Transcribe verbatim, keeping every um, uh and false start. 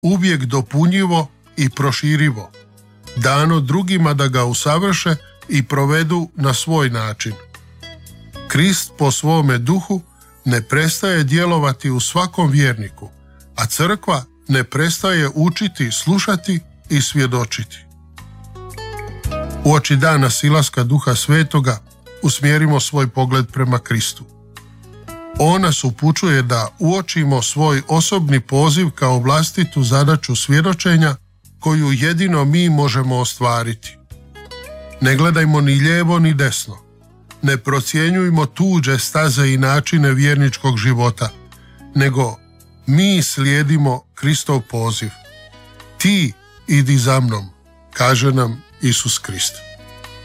uvijek dopunjivo i proširivo, dano drugima da ga usavrše i provedu na svoj način. Krist po svome duhu ne prestaje djelovati u svakom vjerniku, a crkva ne prestaje učiti, slušati i svjedočiti. Uoči dana silaska Duha Svetoga usmjerimo svoj pogled prema Kristu. On nas upućuje da uočimo svoj osobni poziv kao vlastitu zadaću svjedočenja koju jedino mi možemo ostvariti. Ne gledajmo ni lijevo ni desno. Ne procjenjujmo tuđe staze i načine vjerničkog života, nego mi slijedimo Kristov poziv. Ti idi za mnom, kaže nam Isus Krist.